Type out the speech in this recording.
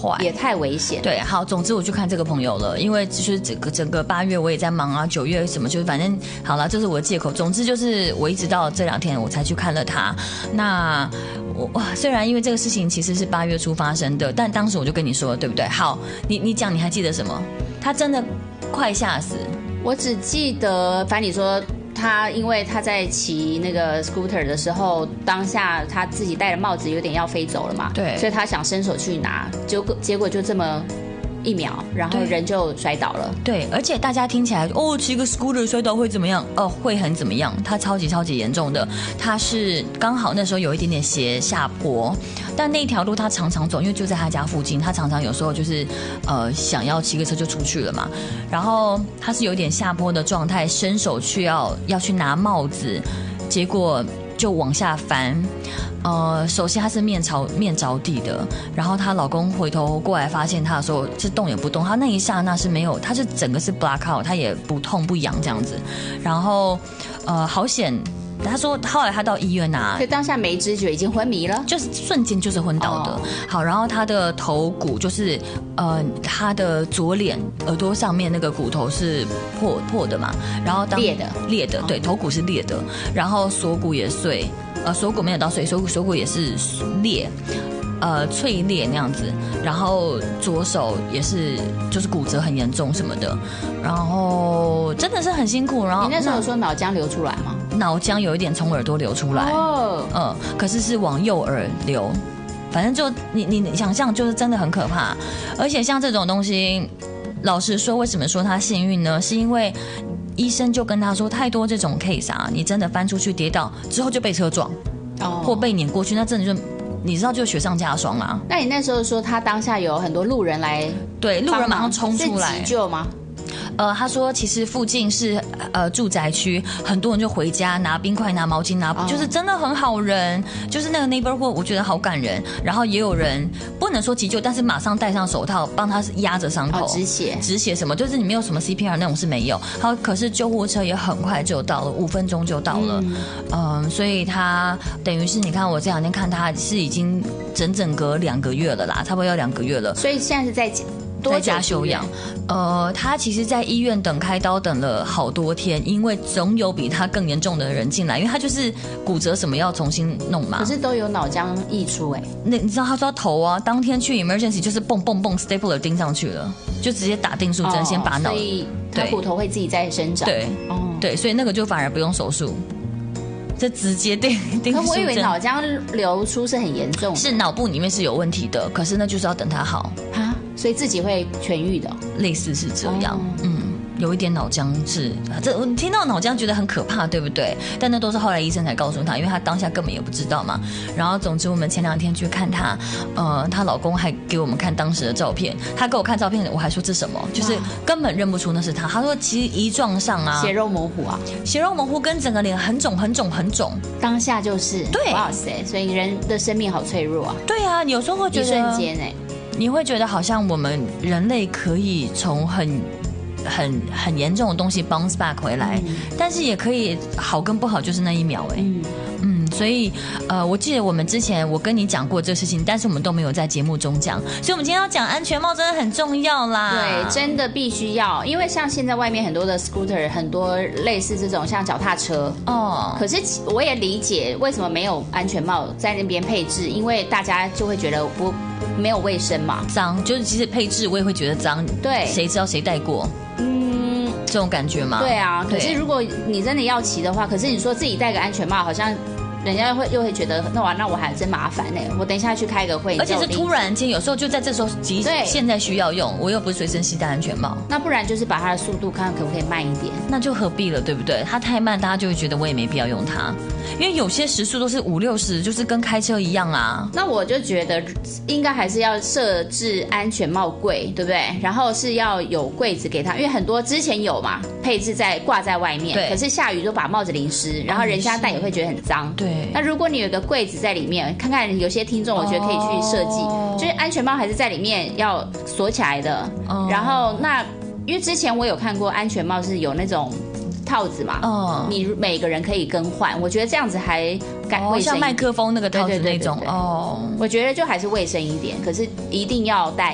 坏， 也太危险。 对，好，总之我去看这个朋友了，因为就是整个8月我也在忙啊，9月什么就是反正好了，这是我的借口。总之就是我一直到这2天我才去看了他。那虽然因为这个事情其实是8月初发生的，但当时我就跟你说了，对不对？好，你讲你还记得什么？他真的快吓死。 我只记得，反正你说。他因为他在骑那个 scooter 的时候，当下他自己戴的帽子有点要飞走了嘛， 对， 所以他想伸手去拿，结果就这么1秒，然后人就摔倒了。 对，而且大家听起来骑个 scooter 摔倒会怎么样？会很怎么样？他超级严重的，他是刚好那时候有一点点斜下坡，但那条路他常常走，因为就在他家附近，他常常有时候就是想要骑个车就出去了嘛。然后他是有点下坡的状态，伸手去要去拿帽子，结果就往下翻。首先她是面着地的，然后她老公回头过来发现她的时候是动也不动，她那一刹那是没有，她是整个是 black out， 她也不痛不痒这样子，然后好险。他说后来他到医院啊， 所以当下没知觉，已经昏迷了， 就是瞬间就是昏倒的。好，然后他的头骨就是他的左脸耳朵上面那个骨头是破的嘛，然后裂的，对，头骨是裂的，然后锁骨也碎，锁骨没有到碎，锁骨也是裂。脆裂那样子，然后左手也是就是骨折很严重什么的，然后真的是很辛苦。然后你那时候有说脑浆流出来吗？ 脑浆有一点从耳朵流出来，可是往右耳流，反正就你想象就是真的很可怕。而且像这种东西，老实说，为什么说他幸运呢？是因为医生就跟他说，太多这种 case 啊，你真的翻出去跌倒之后就被车撞，或被碾过去，那真的就。你知道就雪上加霜啊！ 那你那时候说他当下有很多路人来， 对，路人马上冲出来， 是急救吗？ 他说其实附近是住宅区，很多人就回家拿冰块、拿毛巾、就是真的很好人，就是那个 neighborhood 我觉得好感人。然后也有人不能说急救，但是马上戴上手套帮他压着伤口，止血什么，就是你没有什么 CPR 那种是没有。好，可是救护车也很快就到了5分钟就到了，所以他等于是你看我这2天看他是已经整隔2个月了啦，差不多要2个月了。 所以现在是在家休养。他其实在医院等开刀等了好多天，因为总有比他更严重的人进来，因为他就是骨折什么要重新弄嘛。 可是都有脑浆溢出那你知道他说头啊，当天去 emergency 就是蹦 stapler 钉上去了，就直接打订书针，先把脑， 所以他骨头会自己再生长。 对，所以那个就反而不用手术。这直接钉书针。 可我以为脑浆流出是很严重， 是脑部里面是有问题的，可是那就是要等它好啊，所以自己会痊愈的， 类似是这样。有一点脑浆是我听到脑浆觉得很可怕，对不对？但那都是后来医生才告诉他，因为他当下根本也不知道嘛。然后总之我们前2天去看他，她老公还给我们看当时的照片，他给我看照片，我还说这什么，就是根本认不出那是他。他说其实胰状上啊， 血肉模糊啊， 血肉模糊跟整个脸很肿， 当下就是对， 哇塞，所以人的生命好脆弱啊。 对啊，有时候会觉得一瞬间你会觉得好像我们人类可以从很严重的东西 bounce back 回来，但是也可以好跟不好就是那1秒所以我记得我们之前我跟你讲过这个事情，但是我们都没有在节目中讲，所以我们今天要讲安全帽真的很重要啦。 对，真的必须要，因为像现在外面很多的 scooter， 很多类似这种像脚踏车可是我也理解为什么没有安全帽在那边配置，因为大家就会觉得没有卫生嘛， 脏，就是其实配置我也会觉得脏， 对， 谁知道谁戴过？这种感觉吗？ 对啊，可是如果你真的要骑的话，可是你说自己戴个安全帽，好像人家又会觉得那我还真麻烦我等一下去开个会， 而且是突然间，有时候就在这时候现在需要用，我又不是随身携带安全帽， 那不然就是把它的速度看看可不可以慢一点， 那就何必了，对不对？它太慢，大家就会觉得我也没必要用它，因为有些时速都是50、60，就是跟开车一样啊。 那我就觉得应该还是要设置安全帽柜，对不对？然后是要有柜子给他，因为很多之前有嘛，配置挂在外面，可是下雨就把帽子淋湿，然后人家戴也会觉得很脏。 对。 那如果你有个柜子在里面，看看有些听众，我觉得可以去设计，就是安全帽还是在里面要锁起来的。然后因为之前我有看过安全帽是有那种套子嘛，你每个人可以更换，我觉得这样子还卫生， 像麦克风那个套子那种我觉得就还是卫生一点，可是一定要戴